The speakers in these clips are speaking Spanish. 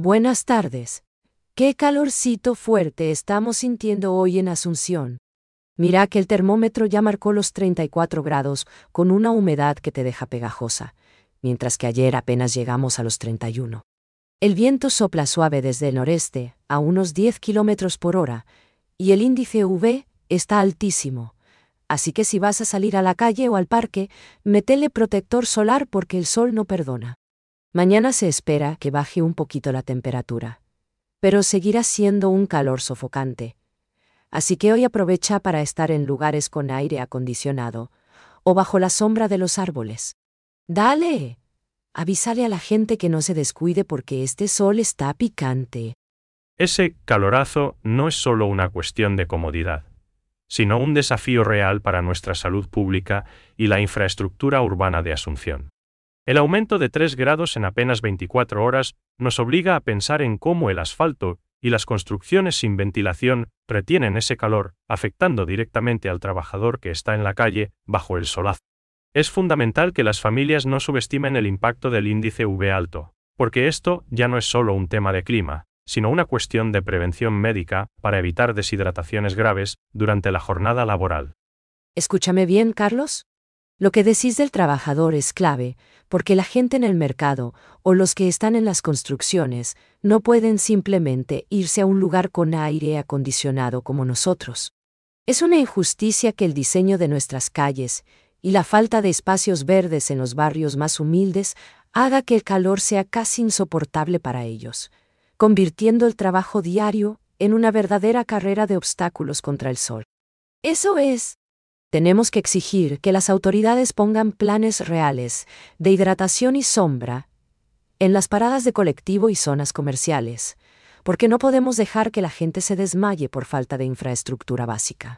Buenas tardes. Qué calorcito fuerte estamos sintiendo hoy en Asunción. Mira que el termómetro ya marcó los 34 grados con una humedad que te deja pegajosa, mientras que ayer apenas llegamos a los 31. El viento sopla suave desde el noreste, a unos 10 kilómetros por hora, y el índice UV está altísimo. Así que si vas a salir a la calle o al parque, métele protector solar porque el sol no perdona. Mañana se espera que baje un poquito la temperatura, pero seguirá siendo un calor sofocante. Así que hoy aprovecha para estar en lugares con aire acondicionado o bajo la sombra de los árboles. ¡Dale! Avísale a la gente que no se descuide porque este sol está picante. Ese calorazo no es solo una cuestión de comodidad, sino un desafío real para nuestra salud pública y la infraestructura urbana de Asunción. El aumento de 3 grados en apenas 24 horas nos obliga a pensar en cómo el asfalto y las construcciones sin ventilación retienen ese calor, afectando directamente al trabajador que está en la calle bajo el solazo. Es fundamental que las familias no subestimen el impacto del índice UV alto, porque esto ya no es solo un tema de clima, sino una cuestión de prevención médica para evitar deshidrataciones graves durante la jornada laboral. Escúchame bien, Carlos. Lo que decís del trabajador es clave, porque la gente en el mercado o los que están en las construcciones no pueden simplemente irse a un lugar con aire acondicionado como nosotros. Es una injusticia que el diseño de nuestras calles y la falta de espacios verdes en los barrios más humildes haga que el calor sea casi insoportable para ellos, convirtiendo el trabajo diario en una verdadera carrera de obstáculos contra el sol. Eso es. Tenemos que exigir que las autoridades pongan planes reales de hidratación y sombra en las paradas de colectivo y zonas comerciales, porque no podemos dejar que la gente se desmaye por falta de infraestructura básica.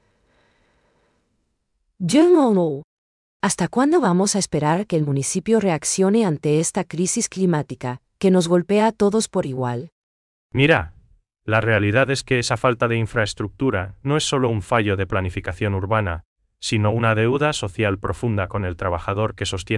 ¿Hasta cuándo vamos a esperar que el municipio reaccione ante esta crisis climática que nos golpea a todos por igual? Mira, la realidad es que esa falta de infraestructura no es solo un fallo de planificación urbana, sino una deuda social profunda con el trabajador que sostiene